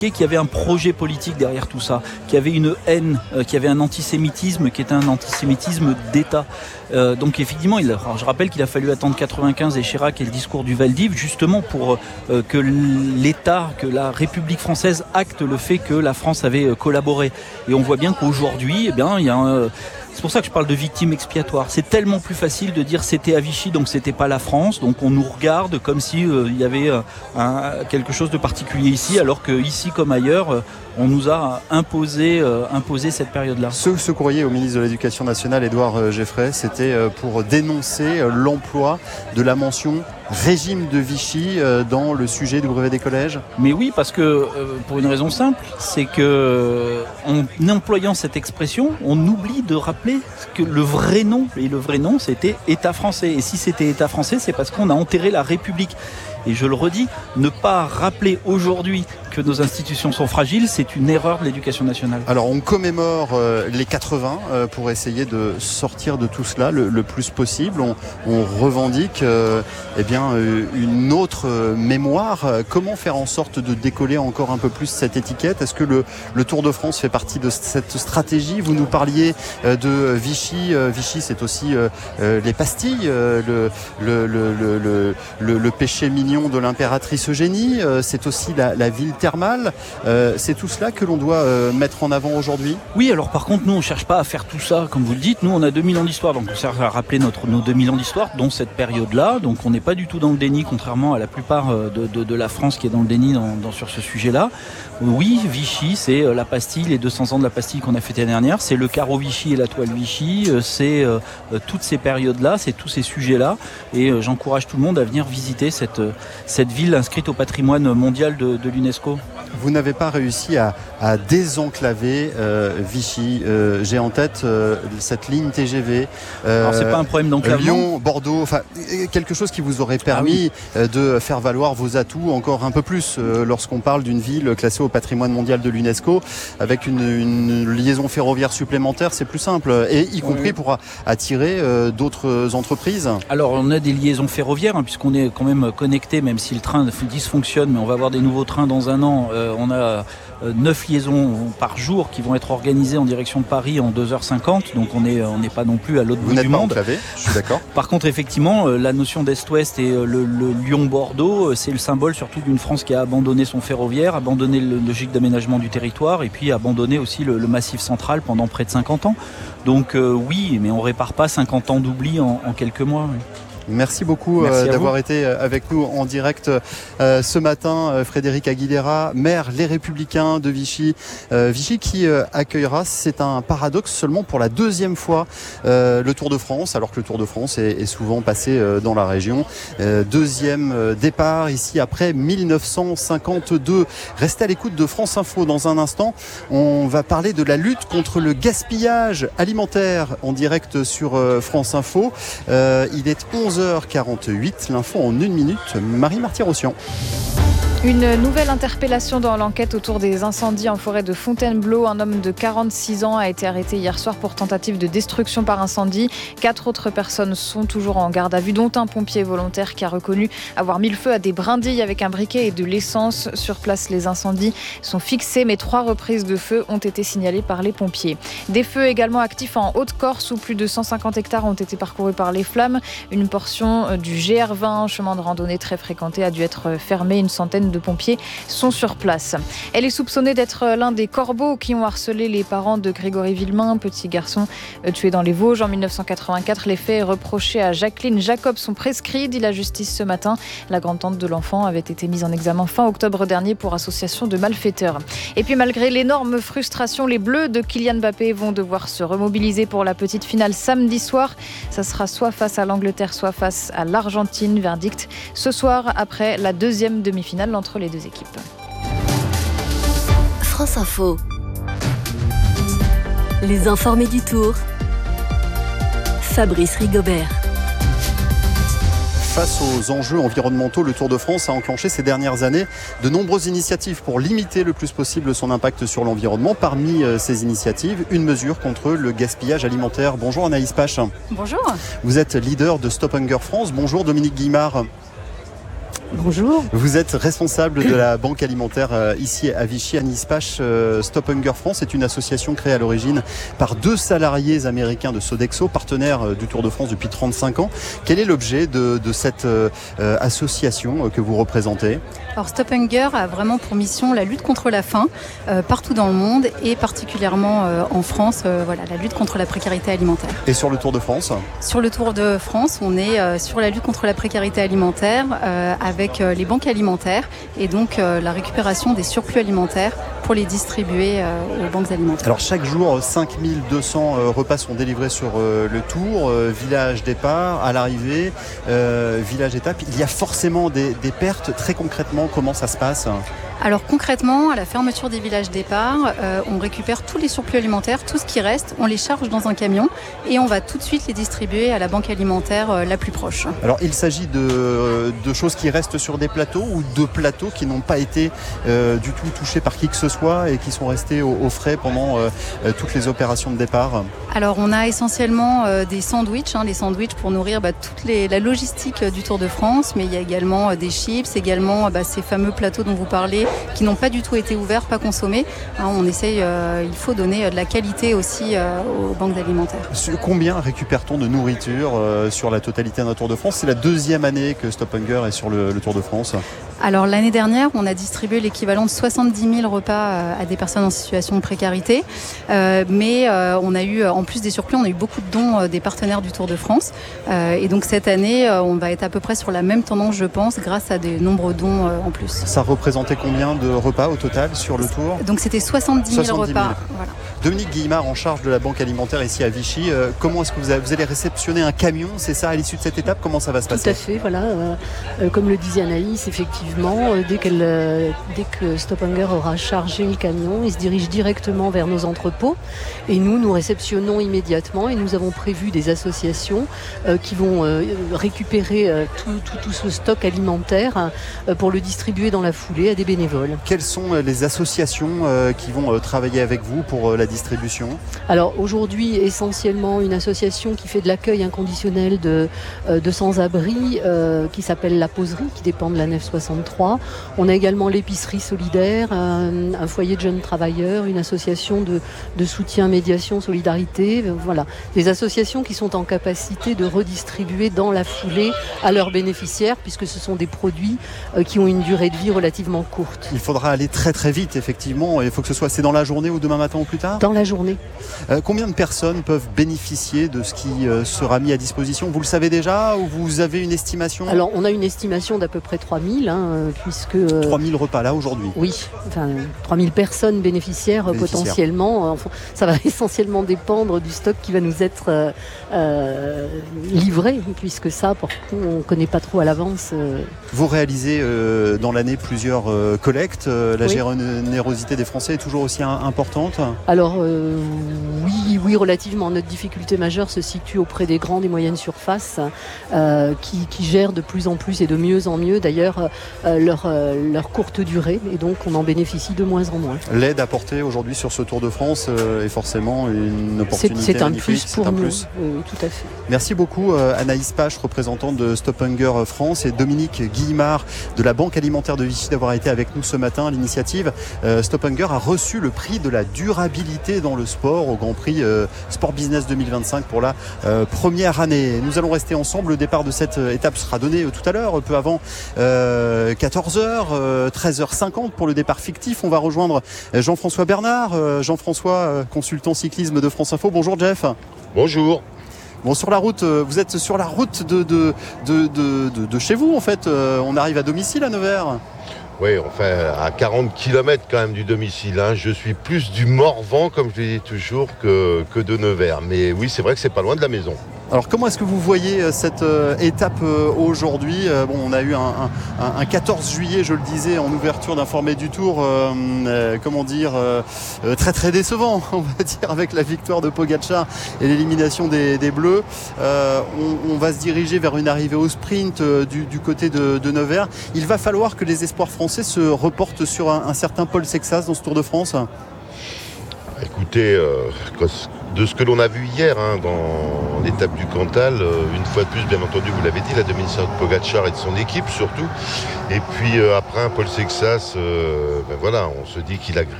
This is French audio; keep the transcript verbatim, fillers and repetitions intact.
qu'il y avait un projet politique derrière tout ça, qu'il y avait une haine, euh, qu'il y avait un antisémitisme qui était un antisémitisme d'État. Euh, donc effectivement, il, alors je rappelle qu'il a fallu attendre quatre-vingt-quinze et Chirac et le discours du Val d'Hiv justement pour euh, que l'État, que la République française acte le fait que la France avait euh, collaboré. Et on voit bien qu'aujourd'hui, eh bien, il y a un... Euh, c'est pour ça que je parle de victime expiatoire. C'est tellement plus facile de dire c'était à Vichy, donc c'était pas la France. Donc on nous regarde comme si euh, il y avait euh, un, quelque chose de particulier ici, alors que ici comme ailleurs, euh, on nous a imposé, euh, imposé cette période-là. Ce, ce courrier au ministre de l'Éducation nationale, Édouard Geffray, c'était pour dénoncer l'emploi de la mention régime de Vichy dans le sujet du brevet des collèges. Mais oui, parce que euh, pour une raison simple, c'est que en employant cette expression, on oublie de rappeler que le vrai nom, et le vrai nom, c'était État français. Et si c'était État français, c'est parce qu'on a enterré la République. Et je le redis, ne pas rappeler aujourd'hui que nos institutions sont fragiles, c'est une erreur de l'éducation nationale. Alors on commémore euh, les quatre-vingts euh, pour essayer de sortir de tout cela le, le plus possible. On, on revendique euh, eh bien, euh, une autre euh, mémoire. Comment faire en sorte de décoller encore un peu plus cette étiquette ? Est-ce que le, le Tour de France fait partie de cette stratégie ? Vous nous parliez euh, de Vichy. Euh, Vichy, c'est aussi euh, euh, les pastilles, euh, le, le, le, le, le, le péché mignon de l'impératrice Eugénie, euh, c'est aussi la, la ville thermale, euh, c'est tout cela que l'on doit euh, mettre en avant aujourd'hui ? Oui, alors par contre, nous on ne cherche pas à faire tout ça, comme vous le dites, nous on a deux mille ans d'histoire, donc on sert à rappeler notre, nos deux mille ans d'histoire, dont cette période-là, donc on n'est pas du tout dans le déni, contrairement à la plupart de, de, de la France qui est dans le déni dans, dans, sur ce sujet-là. Oui, Vichy, c'est la pastille, les deux cents ans de la pastille qu'on a fêté l'année dernière, c'est le carreau Vichy et la toile Vichy, c'est euh, toutes ces périodes-là, c'est tous ces sujets-là, et euh, j'encourage tout le monde à venir visiter cette cette ville inscrite au patrimoine mondial de, de l'UNESCO. Vous n'avez pas réussi à, à désenclaver euh, Vichy. Euh, j'ai en tête euh, cette ligne T G V. Euh, Alors c'est pas un problème d'enclavement. Lyon, Bordeaux, enfin quelque chose qui vous aurait permis ah oui. de faire valoir vos atouts encore un peu plus euh, lorsqu'on parle d'une ville classée au patrimoine mondial de l'UNESCO avec une, une liaison ferroviaire supplémentaire, c'est plus simple et y compris oui. pour attirer euh, d'autres entreprises. Alors on a des liaisons ferroviaires hein, puisqu'on est quand même connecté, même si le train dysfonctionne, mais on va avoir des nouveaux trains dans un an. Euh, on a euh, neuf liaisons par jour qui vont être organisées en direction de Paris en deux heures cinquante, donc on n'est on n'est pas non plus à l'autre bout du monde. Enclavé, je suis d'accord. Par contre, effectivement, euh, la notion d'Est-Ouest et euh, le, le Lyon-Bordeaux, euh, c'est le symbole surtout d'une France qui a abandonné son ferroviaire, abandonné le logique d'aménagement du territoire et puis abandonné aussi le, le massif central pendant près de cinquante ans. Donc euh, oui, mais on répare pas cinquante ans d'oubli en, en quelques mois. Oui. Merci beaucoup Merci euh, d'avoir été avec nous en direct euh, ce matin. Euh, Frédéric Aguilera, maire Les Républicains de Vichy. Euh, Vichy qui euh, accueillera, c'est un paradoxe, seulement pour la deuxième fois euh, le Tour de France, alors que le Tour de France est, est souvent passé euh, dans la région. Euh, deuxième euh, départ ici après mille neuf cent cinquante-deux. Restez à l'écoute de France Info dans un instant. On va parler de la lutte contre le gaspillage alimentaire en direct sur euh, France Info. Euh, il est onze heures quarante-huit, l'info en une minute, Marie Marty-Rossian. Une nouvelle interpellation dans l'enquête autour des incendies en forêt de Fontainebleau. Un homme de quarante-six ans a été arrêté hier soir pour tentative de destruction par incendie. Quatre autres personnes sont toujours en garde à vue, dont un pompier volontaire qui a reconnu avoir mis le feu à des brindilles avec un briquet et de l'essence. Sur place, les incendies sont fixés, mais trois reprises de feu ont été signalées par les pompiers. Des feux également actifs en Haute-Corse où plus de cent cinquante hectares ont été parcourus par les flammes. Une portion du G R vingt, chemin de randonnée très fréquenté, a dû être fermée. Une centaine de pompiers sont sur place. Elle est soupçonnée d'être l'un des corbeaux qui ont harcelé les parents de Grégory Villemain, petit garçon tué dans les Vosges en mille neuf cent quatre-vingt-quatre. Les faits reprochés à Jacqueline Jacob sont prescrits, dit la justice ce matin. La grand-tante de l'enfant avait été mise en examen fin octobre dernier pour association de malfaiteurs. Et puis malgré l'énorme frustration, les Bleus de Kylian Mbappé vont devoir se remobiliser pour la petite finale samedi soir. Ça sera soit face à l'Angleterre, soit face à l'Argentine. Verdict ce soir après la deuxième demi-finale entre les deux équipes. France Info. Les informés du Tour. Fabrice Rigobert. Face aux enjeux environnementaux, le Tour de France a enclenché ces dernières années de nombreuses initiatives pour limiter le plus possible son impact sur l'environnement. Parmi ces initiatives, une mesure contre le gaspillage alimentaire. Bonjour Anaïs Pache. Bonjour. Vous êtes leader de Stop Hunger France. Bonjour Dominique Guimard. Bonjour. Vous êtes responsable de la banque alimentaire euh, ici à Vichy, Anaïs Pache. euh, Stop Hunger France est une association créée à l'origine par deux salariés américains de Sodexo, partenaires euh, du Tour de France depuis trente-cinq ans. Quel est l'objet de, de cette euh, association euh, que vous représentez ? Alors Stop Hunger a vraiment pour mission la lutte contre la faim euh, partout dans le monde et particulièrement euh, en France, euh, voilà, la lutte contre la précarité alimentaire. Et sur le Tour de France ? Sur le Tour de France, on est euh, sur la lutte contre la précarité alimentaire euh, avec euh, les banques alimentaires et donc euh, la récupération des surplus alimentaires pour les distribuer euh, aux banques alimentaires. Alors chaque jour, cinq mille deux cents euh, repas sont délivrés sur euh, le Tour, euh, village départ, à l'arrivée, euh, village étape. Il y a forcément des, des pertes. Très concrètement, comment ça se passe ? Alors concrètement, à la fermeture des villages départ, euh, on récupère tous les surplus alimentaires, tout ce qui reste, on les charge dans un camion et on va tout de suite les distribuer à la banque alimentaire euh, la plus proche. Alors il s'agit de, de choses qui restent sur des plateaux ou de plateaux qui n'ont pas été euh, du tout touchés par qui que ce soit et qui sont restés au, au frais pendant euh, toutes les opérations de départ ? Alors on a essentiellement euh, des sandwichs, hein, des sandwichs pour nourrir bah, toute les, la logistique du Tour de France, mais il y a également euh, des chips, également bah, ces fameux plateaux dont vous parlez, qui n'ont pas du tout été ouverts, pas consommés. Hein, on essaye, euh, il faut donner de la qualité aussi euh, aux banques alimentaires. Combien récupère-t-on de nourriture euh, sur la totalité d'un Tour de France ? C'est la deuxième année que Stop Hunger est sur le, le Tour de France. Alors l'année dernière, on a distribué l'équivalent de soixante-dix mille repas à des personnes en situation de précarité. Euh, mais euh, on a eu, en plus des surplus, on a eu beaucoup de dons euh, des partenaires du Tour de France. Euh, et donc cette année, euh, on va être à peu près sur la même tendance, je pense, grâce à des nombreux dons euh, en plus. Ça représentait combien de repas au total sur le Tour ? Donc c'était soixante-dix mille repas. Voilà. Dominique Guillemard, en charge de la banque alimentaire ici à Vichy, euh, comment est-ce que vous, avez, vous allez réceptionner un camion, c'est ça, à l'issue de cette étape ? Comment ça va se passer ? Tout à fait, voilà. Euh, euh, comme le disait Anaïs, effectivement, euh, dès, qu'elle, euh, dès que Stop Hunger aura chargé le camion, il se dirige directement vers nos entrepôts et nous, nous réceptionnons immédiatement et nous avons prévu des associations euh, qui vont euh, récupérer euh, tout, tout, tout ce stock alimentaire euh, pour le distribuer dans la foulée à des bénévoles. Quelles sont les associations euh, qui vont euh, travailler avec vous pour euh, la distribution ? Alors aujourd'hui, essentiellement une association qui fait de l'accueil inconditionnel de, euh, de sans-abri euh, qui s'appelle La Poserie, qui dépend de la Nef soixante-trois. On a également l'épicerie solidaire, un, un foyer de jeunes travailleurs, une association de, de soutien, médiation, solidarité. Voilà, des associations qui sont en capacité de redistribuer dans la foulée à leurs bénéficiaires, puisque ce sont des produits euh, qui ont une durée de vie relativement courte. Il faudra aller très très vite, effectivement. Il faut que ce soit, c'est dans la journée ou demain matin ou plus tard ? Dans la journée. Euh, combien de personnes peuvent bénéficier de ce qui euh, sera mis à disposition ? Vous le savez déjà ou vous avez une estimation ? Alors, on a une estimation d'à peu près trois mille, hein, puisque... Euh, trois mille repas là aujourd'hui ? Oui, enfin, trois mille personnes bénéficiaires, bénéficiaires. potentiellement. Enfin, ça va essentiellement dépendre du stock qui va nous être euh, euh, livré, puisque ça, pour on ne connaît pas trop à l'avance. Euh... Vous réalisez euh, dans l'année plusieurs euh, collectes. Euh, la oui. générosité des Français est toujours aussi un, importante ? Alors euh, oui, oui, relativement. Notre difficulté majeure se situe auprès des grandes et moyennes surfaces euh, qui, qui gèrent de plus en plus et de mieux en mieux d'ailleurs euh, leur, euh, leur courte durée et donc on en bénéficie de moins en moins. L'aide apportée aujourd'hui sur ce Tour de France euh, est forcément une opportunité. C'est, c'est un magnifique. plus pour c'est un nous. Plus. Oui, tout à fait. Merci beaucoup euh, Anaïs Pache, représentante de Stop Hunger France, et Dominique Guillemard de la Banque alimentaire de Vichy d'avoir été avec nous ce matin. L'initiative euh, Stop Hunger a reçu le prix de la durabilité dans le sport au Grand Prix euh, Sport Business deux mille vingt-cinq pour la euh, première année. Nous allons rester ensemble. Le départ de cette étape sera donné euh, tout à l'heure, peu avant euh, quatorze heures, euh, treize heures cinquante pour le départ fictif. On va rejoindre Jean-François Bernard. Euh, Jean-François, euh, consultant cyclisme de France Info. Bonjour Jeff. Bonjour. Bon, sur la route, vous êtes sur la route de, de, de, de, de, de chez vous en fait. On arrive à domicile à Nevers. Oui, enfin à quarante kilomètres quand même du domicile. Hein. Je suis plus du Morvan, comme je le dis toujours, que, que de Nevers. Mais oui, c'est vrai que c'est pas loin de la maison. Alors comment est-ce que vous voyez cette euh, étape euh, aujourd'hui ? euh, Bon, on a eu un, un, un quatorze juillet, je le disais, en ouverture d'Informé du Tour, euh, euh, comment dire, euh, euh, très très décevant, on va dire, avec la victoire de Pogačar et l'élimination des, des Bleus. Euh, on, on va se diriger vers une arrivée au sprint euh, du, du côté de, de Nevers. Il va falloir que les espoirs français se reportent sur un, un certain Paul Sexas dans ce Tour de France. Écoutez, euh, de ce que l'on a vu hier hein, dans l'étape du Cantal, euh, une fois de plus, bien entendu, vous l'avez dit, la domination de Pogacar et de son équipe surtout. Et puis euh, après un Paul Sexas, euh, ben voilà, on se dit qu'il a